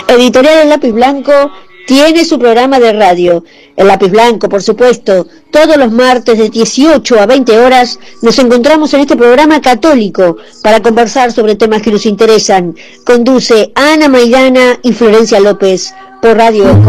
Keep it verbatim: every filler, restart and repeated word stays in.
Editorial El Lápiz Blanco tiene su programa de radio. El Lápiz Blanco, por supuesto, todos los martes de dieciocho a veinte horas nos encontramos en este programa católico para conversar sobre temas que nos interesan. Conduce Ana Maidana y Florencia López por Radio